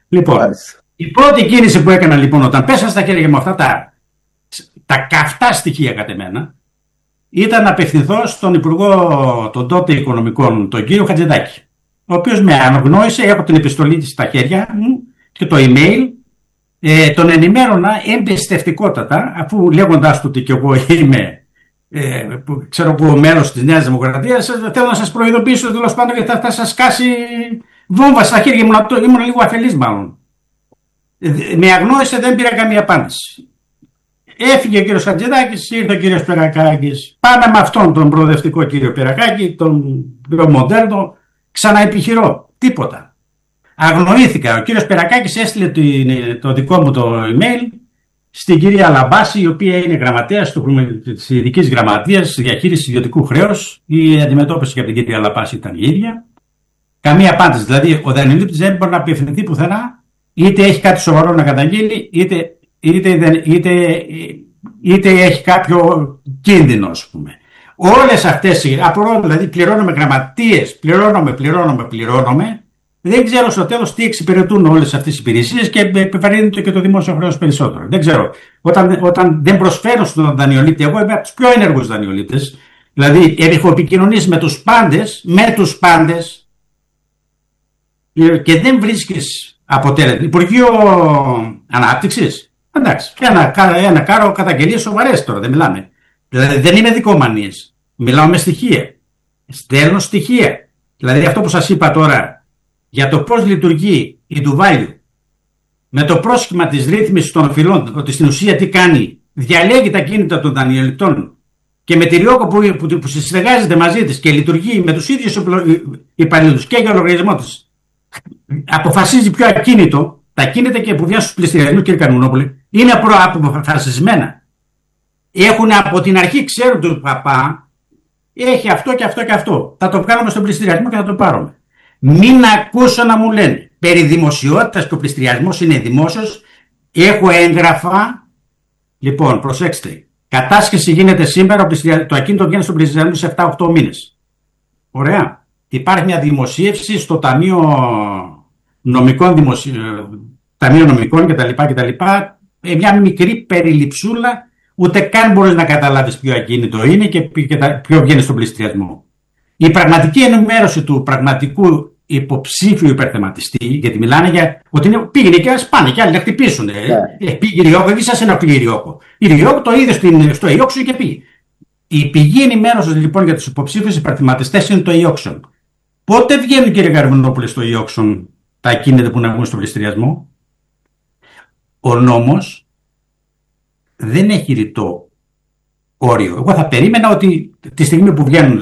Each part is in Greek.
Λοιπόν, η πρώτη κίνηση που έκανα λοιπόν όταν πέσα στα χέρια μου αυτά τα καυτά στοιχεία κατ' εμένα, ήταν να απευθυνθώ στον Υπουργό των τότε Οικονομικών, τον κύριο Χατζηδάκη, ο οποίος με αναγνώρισε, έχω την επιστολή της στα χέρια μου και το email, τον ενημέρωνα εμπιστευτικότατα, αφού λέγοντάς του ότι και εγώ είμαι ξέρω που μέλος της Νέας Δημοκρατίας, θέλω να σας προειδοποιήσω τέλος πάντων γιατί θα σας σκάσει βόμβα στα χέρια μου, ήμουν λίγο αφελής μάλλον. Με αγνώρισε, δεν πήρα καμία απάντηση. Έφυγε ο κύριος Χατζηδάκης, ήρθε ο κύριος Περακάκης. Πάμε με αυτόν τον προοδευτικό κύριο Περακάκη, τον πιο μοντέρνο, ξαναεπιχειρώ. Τίποτα. Αγνοήθηκα. Ο κύριος Περακάκης έστειλε το δικό μου το email στην κυρία Λαμπάση, η οποία είναι γραμματέας της Ειδικής Γραμματείας Διαχείρισης Ιδιωτικού Χρέους. Η αντιμετώπιση για την κυρία Λαμπάση ήταν η ίδια. Καμία απάντηση. Δηλαδή, ο δανειολήπτης δεν μπορεί να απευθυνθεί πουθενά, είτε έχει κάτι σοβαρό να καταγγείλει, είτε έχει κάποιο κίνδυνο, ας πούμε. Όλες αυτές, δηλαδή πληρώνουμε γραμματείες, πληρώνουμε. Δεν ξέρω στο τέλος τι εξυπηρετούν όλες αυτές οι υπηρεσίες και επιβαρύνεται και το δημόσιο χρέος περισσότερο. Δεν ξέρω. Όταν δεν προσφέρω στον δανειολήπτη, εγώ είμαι από τους πιο ενεργούς δανειολήπτες, δηλαδή έχω επικοινωνήσει με τους πάντες και δεν βρίσκεις αποτέλεσμα. Υπουργείο Ανάπτυξης, εντάξει, ένα κάρο καταγγελίες σοβαρές τώρα, δεν μιλάμε. Δηλαδή δεν είναι δικομανίες. Μιλάω με στοιχεία. Στέλνω στοιχεία. Δηλαδή αυτό που σας είπα τώρα για το πώς λειτουργεί η Ντουβάλιου με το πρόσχημα της ρύθμισης των οφειλών, ότι στην ουσία τι κάνει, διαλέγει τα κίνητα των δανειοληπτών και με τη Ριόκο που συνεργάζεται μαζί της και λειτουργεί με τους ίδιους υπαλλήλους και για λογαριασμό της, αποφασίζει ποιο ακίνητο, τα κίνητα και που βγαίνουν στους πληστηριασμούς, κύριε Καρμουνόπουλε, είναι αποφασισμένα. Έχουν από την αρχή, ξέρουν του παπά, έχει αυτό και αυτό και αυτό. Θα το βγάλουμε στον πληστηριασμό και θα το πάρουμε. Μην ακούσω να μου λένε περί δημοσιότητας και ο πληστηριασμός είναι δημόσιος. Έχω έγγραφα. Λοιπόν, προσέξτε. Κατάσχεση γίνεται σήμερα, το ακίνητο βγαίνει στον πληστηριασμό σε 7-8 μήνες. Ωραία. Υπάρχει μια δημοσίευση στο Ταμείο Νομικών, Ταμείο Νομικών κτλ. Μια μικρή περιληψούλα. Ούτε καν μπορείς να καταλάβεις ποιο ακίνητο είναι και ποιο βγαίνει στον πληστηριασμό. Η πραγματική ενημέρωση του πραγματικού υποψήφιου υπερθεματιστή, γιατί μιλάνε για ότι πήγαινε και πάνε και άλλοι να χτυπήσουν. Πήγε η Ριόκο, δεν σας ενοχλεί η Ριόκο. Η Ριόκο το είδε στο e-auction και πήγε. Η πηγή ενημέρωσης λοιπόν για τους υποψήφιους υπερθεματιστές είναι το e-auction. Πότε βγαίνουν, κύριε Καρμουνόπουλε, στο e-auction τα ακίνητα που να βγουν στον πληστηριασμό? Ο νόμος δεν έχει ρητό όριο. Εγώ θα περίμενα ότι τη στιγμή που βγαίνουν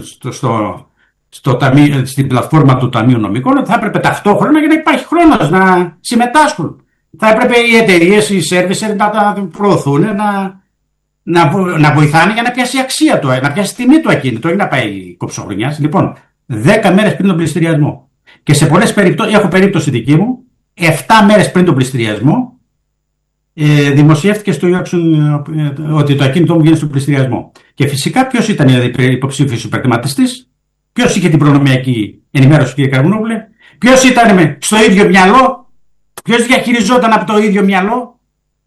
στην πλατφόρμα του Ταμείου Νομικών, ότι θα έπρεπε ταυτόχρονα, για να υπάρχει χρόνος να συμμετάσχουν. Θα έπρεπε οι εταιρείες, οι services να τα προωθούν, να βοηθάνε για να πιάσει αξία του, να πιάσει τιμή του ακίνητο, όχι να πάει κοψοχρονιάς. Λοιπόν, 10 μέρες πριν τον πληστηριασμό. Και σε πολλές περιπτώσεις, έχω περίπτωση δική μου, 7 μέρες πριν τον πληστηριασμό, δημοσιεύτηκε στο e-auction ότι το ακίνητο μου γίνει στον πληστηριασμό. Και φυσικά ποιος ήταν υποψήφιος υπερθεματιστής, ποιος είχε την προνομιακή ενημέρωση, κύριε Καρμουνόπουλε, ποιος ήταν στο ίδιο μυαλό, ποιος διαχειριζόταν από το ίδιο μυαλό?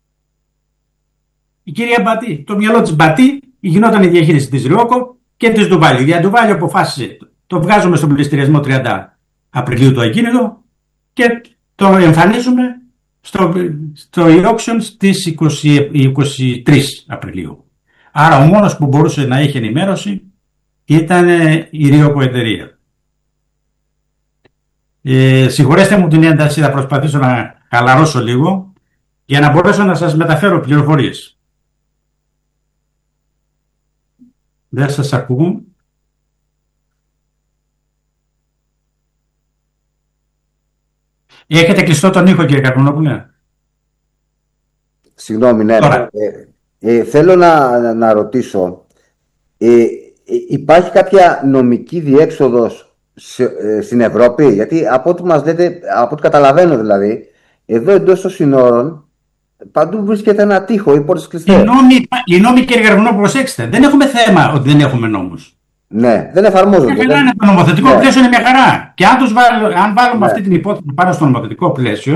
Η κυρία Μπατή. Το μυαλό της Μπατή γινόταν η διαχείριση της Ριόκο και της Ντουβάλιου. Η Ντουβάλιου αποφάσισε, το βγάζουμε στον πληστηριασμό 30 Απριλίου το ακίνητο και το εμφανίζουμε στο e-auction στις 23 Απριλίου. Άρα ο μόνος που μπορούσε να έχει ενημέρωση ήταν η Ριόκο εταιρεία. Συγχωρέστε μου την ένταση, θα προσπαθήσω να χαλαρώσω λίγο για να μπορέσω να σας μεταφέρω πληροφορίες. Δεν σας ακούω. Έχετε κλειστό τον ήχο, κύριε Καρμουνόπουλε? Συγγνώμη, ναι. Θέλω να ρωτήσω, υπάρχει κάποια νομική διέξοδος στην Ευρώπη? Γιατί από ό,τι μας λέτε, από ό,τι καταλαβαίνω δηλαδή, εδώ εντός των συνόρων παντού βρίσκεται ένα τείχο ή πόρτες κλειστές. Οι νόμοι, κύριε Καρμουνόπουλε, προσέξτε, δεν έχουμε θέμα ότι δεν έχουμε νόμους. Ναι, δεν εφαρμόζονται. Το νομοθετικό πλαίσιο είναι μια χαρά. Και αν βάλουμε αυτή την υπόθεση πάνω στο νομοθετικό πλαίσιο,